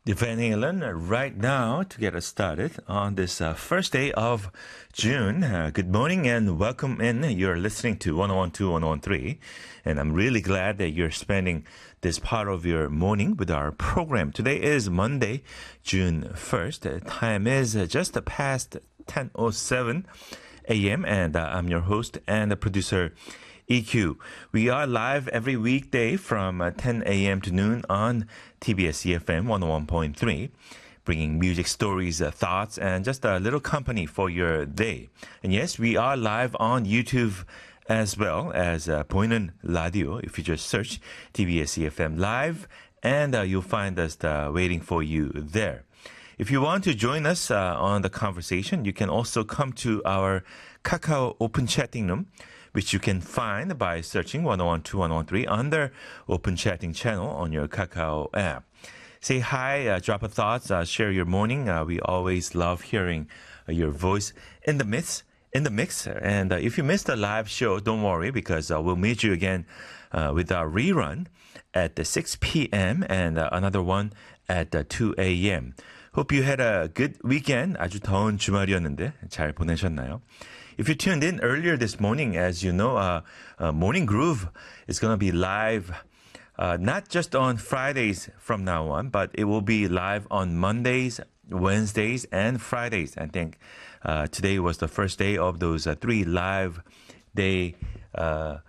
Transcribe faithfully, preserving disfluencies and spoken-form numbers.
Van Halen right now to get us started on this uh, first day of June. Uh, good morning and welcome in. You're listening to one oh one two, one oh one three, and I'm really glad that you're spending this part of your morning with our program. Today is Monday, June first. The time is uh, just past ten oh seven a.m. and uh, I'm your host and the producer E Q. We are live every weekday from uh, ten a.m. to noon on T B S E F M one oh one point three, bringing music stories, uh, thoughts, and just a little company for your day. And yes, we are live on YouTube as well as uh, 보이는 라디오. If you just search T B S E F M Live, and uh, you'll find us uh, waiting for you there. If you want to join us uh, on the conversation, you can also come to our Kakao Open Chatting Room, which you can find by searching one oh one two, one oh one three under Open Chatting channel on your Kakao app. Say hi, uh, drop a thoughts, uh, share your morning. Uh, we always love hearing uh, your voice in the mix. In the mix. And uh, if you missed the live show, don't worry, because uh, we'll meet you again uh, with our rerun at the six p.m. and uh, another one at uh, two a.m. Hope you had a good weekend. 아주 더운 주말이었는데 잘 보내셨나요? If you tuned in earlier this morning, as you know, uh, uh, Morning Groove is going to be live uh, not just on Fridays from now on, but it will be live on Mondays, Wednesdays, and Fridays. I think uh, today was the first day of those uh, three live day uh,